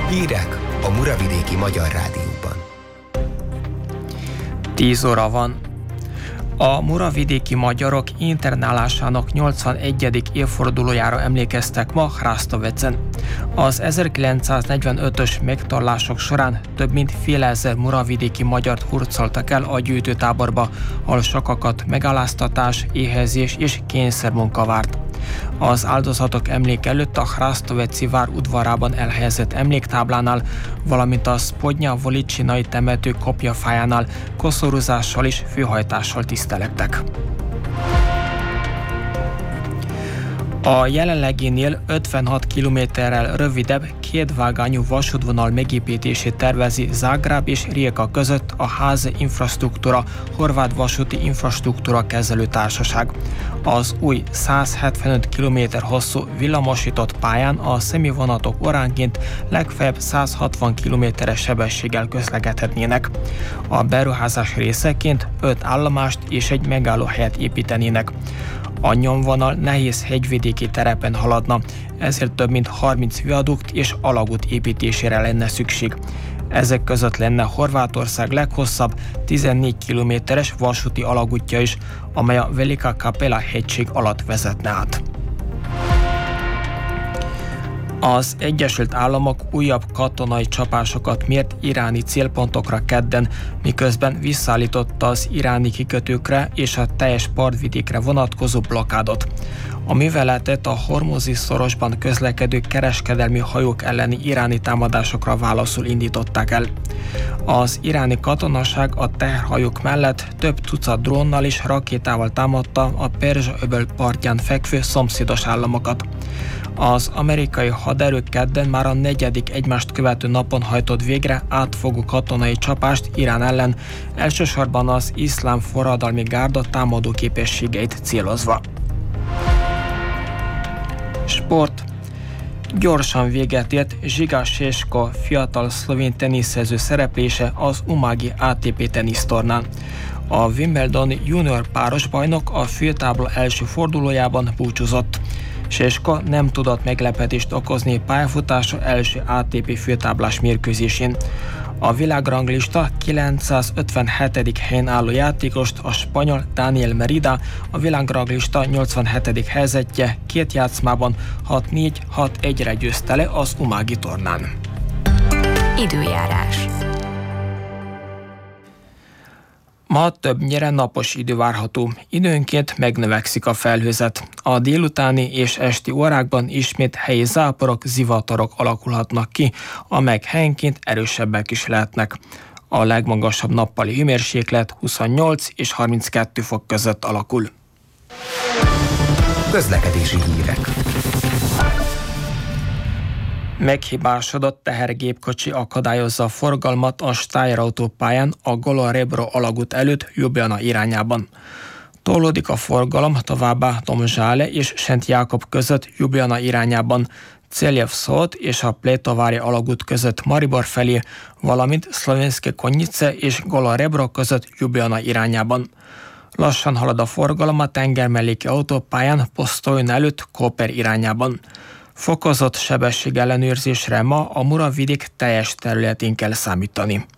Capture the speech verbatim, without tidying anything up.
Hírek a Muravidéki Magyar Rádióban. tíz óra van. A muravidéki magyarok internálásának nyolcvanegyedik évfordulójára emlékeztek ma Hrastovecen. Az ezerkilencszáznegyvenötös megtorlások során több mint fél ezer muravidéki magyart hurcoltak el a gyűjtőtáborba, ahol sokakat megaláztatás, éhezés és kényszermunka várt. Az áldozatok emlék előtt a Hrastoveci vár udvarában elhelyezett emléktáblánál, valamint a Spodnya Volicsinai temető kopjafájánál koszorúzással és főhajtással tisztelegtek. A jelenleginél ötvenhat kilométerrel rövidebb kétvágányú vasútvonal megépítését tervezi Zágráb és Rijeka között a Háze Infrastruktúra Horvát Vasúti Infrastruktúra Kezelő Társaság. Az új százhetvenöt kilométer hosszú villamosított pályán a személyvonatok óránként legfeljebb száz hatvan kilométeres sebességgel közlekedhetnének. A beruházás részeként öt állomást és egy megállóhelyet építenének. A nyomvonal nehéz hegyvidéki terepen haladna, ezért több mint harminc viadukt és alagút építésére lenne szükség. Ezek között lenne Horvátország leghosszabb tizennégy kilométeres vasúti alagútja is, amely a Velika Kapela hegység alatt vezetne át. Az Egyesült Államok újabb katonai csapásokat mért iráni célpontokra kedden, miközben visszaállította az iráni kikötőkre és a teljes partvidékre vonatkozó blokádot. A műveletet a Hormuzi szorosban közlekedő kereskedelmi hajók elleni iráni támadásokra válaszul indították el. Az iráni katonaság a teherhajók mellett több tucat drónnal és rakétával támadta a Perzsa-öböl partján fekvő szomszédos államokat. Az amerikai haderők kedden már a negyedik egymást követő napon hajtott végre átfogó katonai csapást Irán ellen, elsősorban az iszlám forradalmi gárda támadó képességeit célozva. Sport. Gyorsan véget ért Žiga Šeško fiatal szlovén teniszező szereplése az Umági á té pé tenisztornán. A Wimbledoni junior páros bajnok a főtábla első fordulójában búcsúzott. Šeško nem tudott meglepetést okozni pályafutása első á té pé főtáblás mérkőzésén. A világranglista kilencszázötvenhetedik helyen álló játékost, a spanyol Daniel Merida, a világranglista nyolcvanhetedik helyzetje két játszmában hat négy hat egyre győzte le az Umági tornán. Időjárás. Ma többnyire napos idő várható, időnként megnövekszik a felhőzet. A délutáni és esti órákban ismét helyi záporok, zivatarok alakulhatnak ki, amelyek helyenként erősebbek is lehetnek. A legmagasabb nappali hőmérséklet huszonnyolc és harminckettő fok között alakul. Közlekedési hírek. Meghibásodott tehergépkocsi akadályozza a forgalmat a Steyr autópályán a Gola-Rebro alagút előtt Ljubljana irányában. Tolódik a forgalom továbbá Domžale és Szent Jákob között Ljubljana irányában, Celjev-Szót és a Pletovári alagút között Maribor felé, valamint Szlovenské Konjice és Gola-Rebro között Ljubljana irányában. Lassan halad a forgalom a tengermelléki autópályán Postojna előtt Koper irányában. Fokozott sebességellenőrzésre ma a Muravidék teljes területén kell számítani.